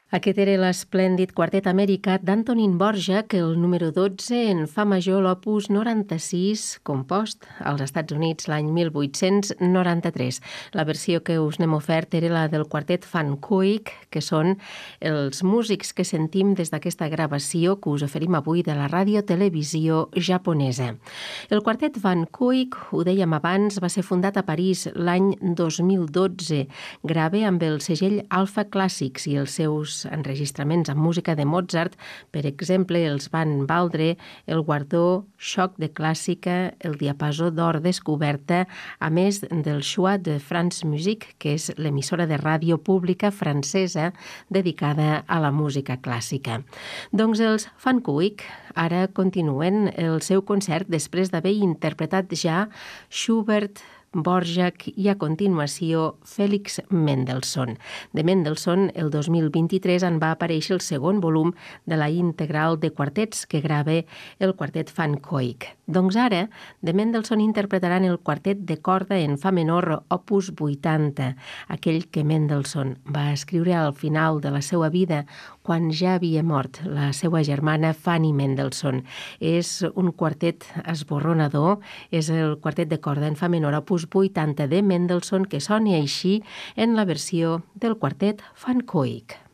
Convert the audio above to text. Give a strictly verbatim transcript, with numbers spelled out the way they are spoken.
Aquest era l'esplèndid quartet americà d'Antonín Dvořák, el número dotze en fa major l'opus noranta-sis, compost als Estats Units l'any mil vuit-cents noranta-tres. La versió que us n'hem ofert era la del quartet Van Cuyk, que són els músics que sentim des d'aquesta gravació que us oferim avui de la ràdio-televisió japonesa. El quartet Van Cuyk, ho dèiem abans, va ser fundat a París l'any dos mil dotze. Grava amb el segell Alpha Classics i els seus enregistraments amb música de Mozart, per exemple, els van valdre el guardó Xoc de Clàssica, el Diapasó d'Or Descoberta, a més del Choix de France Musique, que és l'emissora de ràdio pública francesa dedicada a la música clàssica. Doncs els Van Cuyk ara continuen el seu concert després d'haver interpretat ja Schubert, Dvořák i a continuació Félix Mendelssohn. De Mendelssohn, el dos mil vint-i-tres en va aparèixer el segon volum de la integral de quartets que grava el quartet Van Cuyk. Doncs ara, de Mendelssohn interpretaran el quartet de corda en fa menor opus vuitanta, aquell que Mendelssohn va escriure al final de la seva vida, quan ja havia mort la seva germana Fanny Mendelssohn. És un quartet esborronador, és el quartet de corda en fa menor opus vuitanta de Mendelssohn, que soni així en la versió del quartet Van Cuyk.